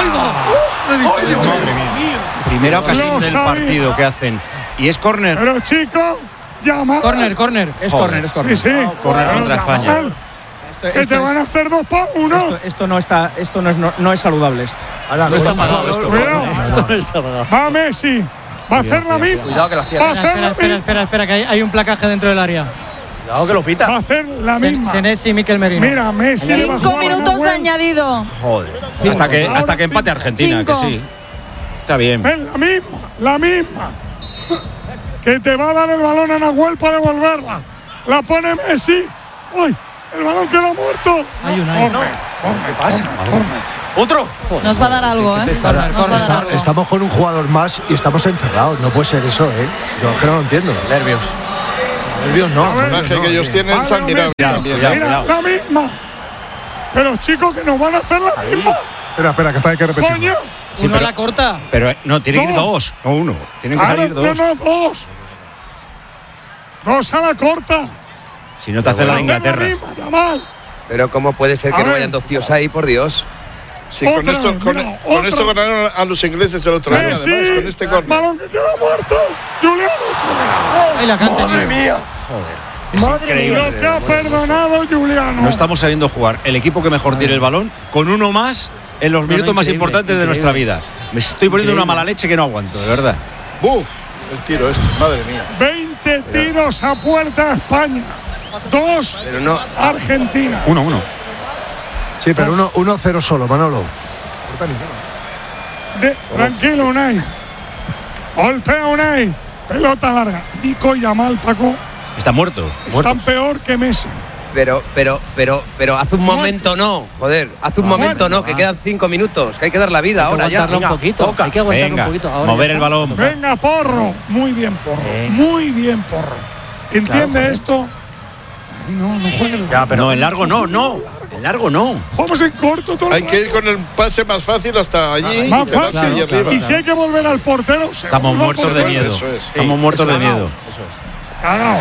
Primera ocasión del partido que hacen. Y es córner. Pero chico, llama. Córner. Es córner. Sí. Córner contra España. que te van a hacer 2-1. Esto no es saludable esto. Ahora, no está pagado esto. Esto no está pagado. Va Messi. Va a hacer la misma. Cuidado que la cierra. Espera, que hay un placaje dentro del área. Cuidado que lo pita. Va a hacer la misma. Senesi y Mikel Merino. Mira, Messi. 5 minutos de añadido. Joder. Hasta que empate Argentina, 5. que sí. Está bien. Ven, la misma. Que te va a dar el balón a Nahuel para devolverla. La pone Messi. ¡Uy! El balón quedó muerto. Hay un ¿Qué pasa? ¿Otro? Nos va a dar algo, ¿eh? Estamos con un jugador más y estamos encerrados. No puede ser eso, ¿eh? Yo es que no lo entiendo. Nervios no. El personaje que ellos tienen es admirable también. Mira, la misma. Pero chicos, que nos van a hacer la misma. Espera, que hay que repetir. ¡Coño! Sí, uno a la corta. Pero no, tiene que ir 2, no 1. Tienen que salir 2. No, 2. 2 a la corta. Si no te hace la de Inglaterra. Pero ¿cómo puede ser que no vayan 2 tíos ahí, por Dios? Sí, con esto ganaron a los ingleses el otro año, además, con este córner. Balón que queda muerto. Juliano fuera. Ay, la canta. Madre mía. Joder. Es increíble. Lo que ha perdonado Juliano. No estamos sabiendo jugar. El equipo que mejor tiene el balón, con uno más en los minutos más importantes de nuestra vida. Me estoy poniendo una mala leche que no aguanto, de verdad. ¡Buf! El tiro madre mía. 20 tiros a puerta España. 2 Argentina. 1-1. Sí, pero 1-0 solo, Manolo. Tranquilo, Unai. Golpea Unai. Pelota larga. Nico y Yamal, Paco. Están muertos. Están peor que Messi. Pero hace un momento no, joder, hace un momento no, que quedan 5 minutos, que hay que dar la vida ahora ya. Un poquito, hay que aguantar un poquito. Ahora mover el balón. Venga, Porro. Muy bien, Porro. Muy bien, Porro. ¿Entiende esto? Ay, no jueguen. No, en largo no. En largo no. Jugamos en corto todo. Hay que ir con el pase más fácil hasta allí. Más fácil. Y si hay que volver al portero, estamos muertos de miedo. Estamos muertos de miedo. Cagaos.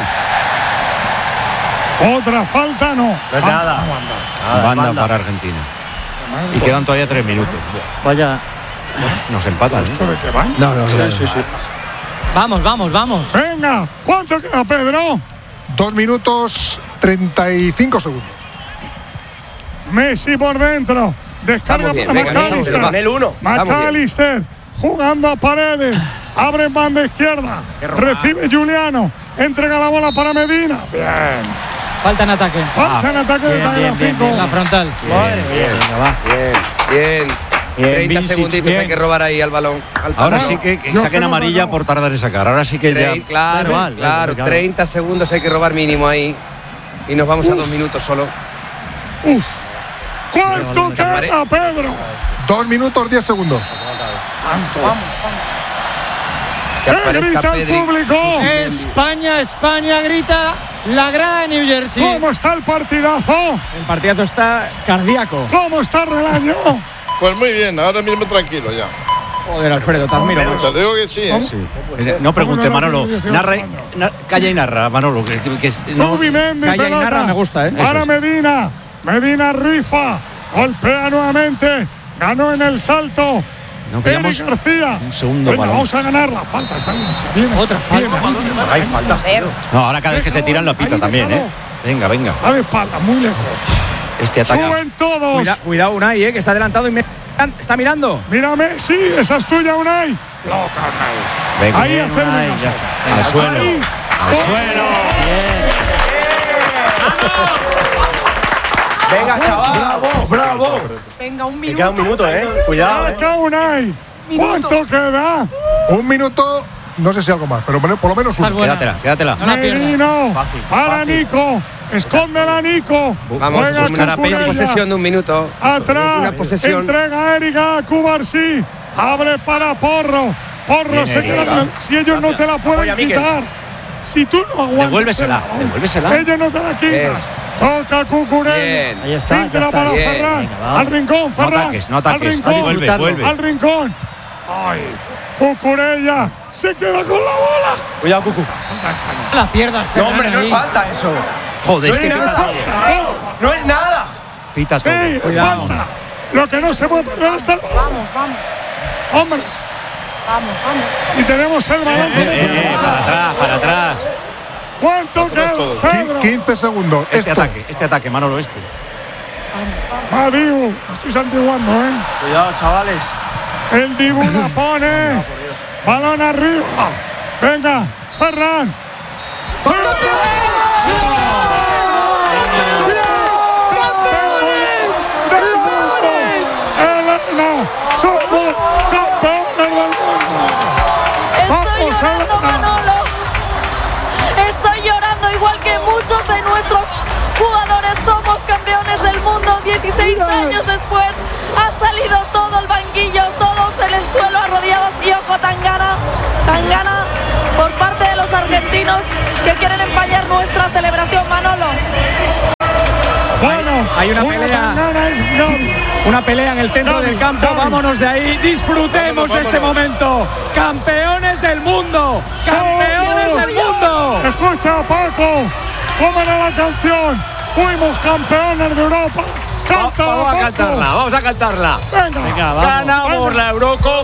Otra falta, no. Nada. Banda para Argentina. Y quedan todavía 3 minutos. Vaya. Nos empatan. ¿Esto de qué van? No. Sí. Vamos. Venga, ¿cuánto queda, Pedro? 2 minutos 35 segundos. Messi por dentro. Descarga para McAllister. McAllister jugando a Paredes. Abre en banda izquierda. Recibe Juliano. Entrega la bola para Medina. Bien. Falta en ataque. Falta en ataque de Tagliafico. La frontal. Madre mía. Bien. 30 segunditos hay que robar ahí al balón. Ahora sí que saquen amarilla por tardar en sacar. Ahora sí que ya. Claro. 30 segundos hay que robar mínimo ahí. Y nos vamos a 2 minutos solo. ¿Cuánto queda, Pedro? 2 minutos 10 segundos. Vamos. ¿Qué grita el público? España grita la grada de New Jersey. ¿Cómo está el partidazo? El partidazo está cardíaco. ¿Cómo está Relaño? Pues muy bien, ahora mismo tranquilo ya. Joder, Alfredo, te admiro. Te digo que sí, No pregunte, Manolo. Calla y narra, Manolo. Zubimendi, calla y narra, me gusta, Para Medina. Medina rifa. Golpea nuevamente. Ganó en el salto. No pillamos García. Un segundo. Venga, vamos a ganar la falta. Está bien. Otra falta. Hay faltas. No, ahora cada vez que se tiran la pita también, Venga. A de espalda, muy lejos. Este ataque. Suben todos. Cuidado, Unai, que está adelantado y está mirando. Mírame, sí, esa es tuya, Unai. Loca, Unai. Venga. Ahí hacerlo. Al suelo. Al suelo. Venga, chaval. Bravo. Venga, un minuto. Queda un minuto, Cuidado. Saca Unai. ¿Cuánto queda? 1 minuto, no sé si algo más, pero por lo menos 1. Quédatela. Merino. Para Nico. Escóndela, Nico. Vamos, una posesión de 1 minuto. Atrás. Entrega a Erika Cubarsí. Abre para Porro. Porro se queda. Si ellos no te la pueden quitar. Si tú no aguantas. Devuélvesela. Ellos no te la quitan. Toca Cucurella. Ahí está. Píntela para Ferran. Al rincón, Ferran. No ataques. Vuelve. Al rincón. Ay. Cucurella se queda con la bola. Cuidado, Cucu. La pierdas, No, hombre, no es falta eso. Joder, es que no es nada. Pita todo. Sí, es falta. Lo que no se puede perder es el balón. Vamos. Hombre. Vamos. Y tenemos el balón. Para atrás. ¿Cuánto queda, Pedro? 15 segundos. Este ataque, Manolo, este. Va, Dibu. Estoy santiguando, ¿eh? Cuidado, chavales. El Dibu la pone. Balón arriba. Venga, Ferran. Elena, somos campeones del mundo. Estoy llorando, Manolo. Estoy llorando igual que muchos de nuestros jugadores. Somos campeones del mundo. 16 años después ha salido todo el banquillo, todos en el suelo arrodillados. Y ojo, Tangana por parte de los argentinos que quieren empañar nuestra celebración, Manolo. Bueno, hay una pelea en el centro del campo. Vámonos de ahí, disfrutemos de este momento. Campeones del mundo, campeones del mundo. Escucha, Paco, ¿cómo era la canción? Fuimos campeones de Europa. Vamos a cantarla. Venga, ganamos la Eurocopa.